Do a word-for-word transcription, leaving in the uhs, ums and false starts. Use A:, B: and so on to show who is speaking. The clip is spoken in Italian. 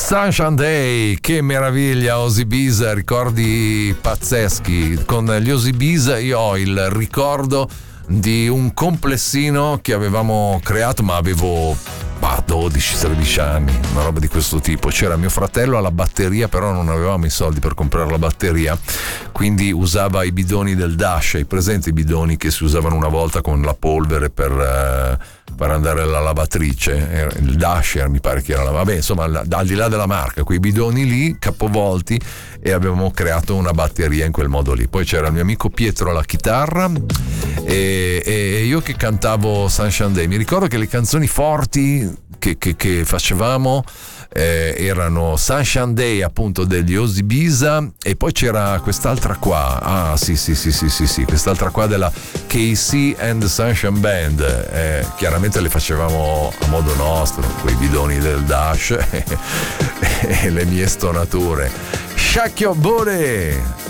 A: Sunshine Day, che meraviglia, Ozzy Bisa, ricordi pazzeschi. Con gli Ozzy Bisa io ho il ricordo di un complessino che avevamo creato, ma avevo bah, dodici tredici anni, una roba di questo tipo. C'era mio fratello alla batteria, però non avevamo i soldi per comprare la batteria, quindi usava i bidoni del Dash, hai presente i bidoni che si usavano una volta con la polvere per, uh, per andare alla lavatrice, il Dasher mi pare che era la, vabbè insomma al di là della marca, quei bidoni lì capovolti, e avevamo creato una batteria in quel modo lì. Poi c'era il mio amico Pietro alla chitarra e, e io che cantavo Sunshine Day. Mi ricordo che le canzoni forti che, che, che facevamo eh, erano Sunshine Day appunto degli Ozzy Bisa, e poi c'era quest'altra qua, ah sì sì sì sì sì, sì quest'altra qua della K C and the Sunshine Band, eh, chiaramente le facevamo a modo nostro, quei bidoni del Dash e le mie stonature. Shake your booty!